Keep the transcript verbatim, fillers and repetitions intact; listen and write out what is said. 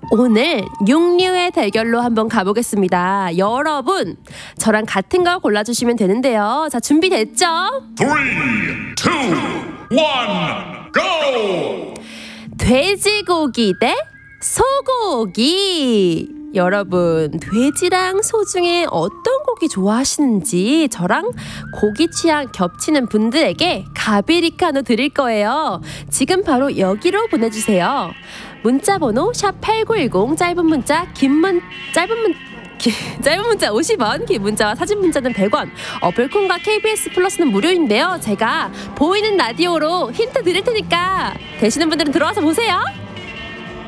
오늘 육류의 대결로 한번 가보겠습니다. 여러분, 저랑 같은 거 골라주시면 되는데요. 자, 준비됐죠? three, two, one, go! 돼지고기 대 소고기. 여러분, 돼지랑 소 중에 어떤 고기 좋아하시는지 저랑 고기 취향 겹치는 분들에게 가비리카노 드릴 거예요. 지금 바로 여기로 보내주세요. 문자번호 샵 팔구일공, 짧은 문자 긴 문 짧은 문 기, 짧은 문자 오십 원, 긴 문자와 사진 문자는 백 원. 어플콘과 케이비에스 플러스는 무료인데요. 제가 보이는 라디오로 힌트 드릴 테니까 되시는 분들은 들어와서 보세요.